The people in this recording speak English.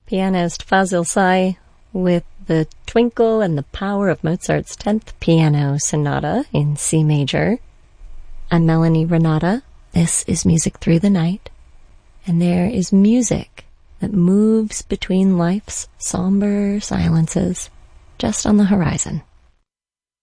pianist Fazil Say with the twinkle and the power of Mozart's 10th Piano Sonata in C major. I'm Melanie Renata. This is Music Through the Night, and there is music that moves between life's somber silences just on the horizon.